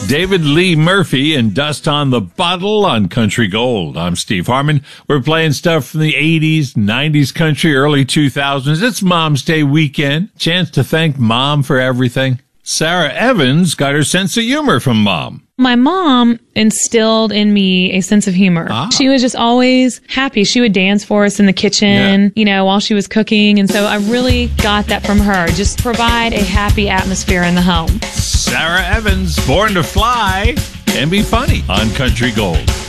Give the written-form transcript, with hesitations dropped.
David Lee Murphy and Dust on the Bottle on Country Gold. I'm Steve Harmon. We're playing stuff from the 80s, 90s country, early 2000s. It's Mom's Day weekend. Chance to thank Mom for everything. Sarah Evans got her sense of humor from Mom. My mom instilled in me a sense of humor. She was just always happy. She would dance for us in the kitchen, while she was cooking. And so I really got that from her. Just provide a happy atmosphere in the home. Sarah Evans, born to fly and be funny on Country Gold.